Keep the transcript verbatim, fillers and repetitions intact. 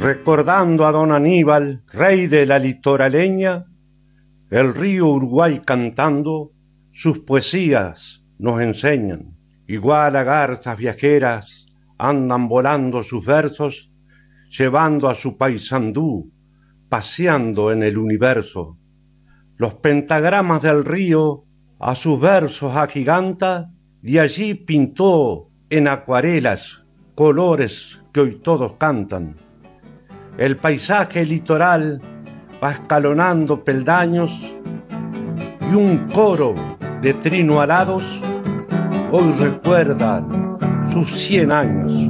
Recordando a don Aníbal, rey de la litoraleña, el río Uruguay cantando sus poesías nos enseñan. Igual a garzas viajeras andan volando sus versos, llevando a su paisandú, paseando en el universo. Los pentagramas del río a sus versos agiganta, y allí pintó en acuarelas colores que hoy todos cantan. El paisaje litoral va escalonando peldaños y un coro de trino alados hoy recuerda sus cien años.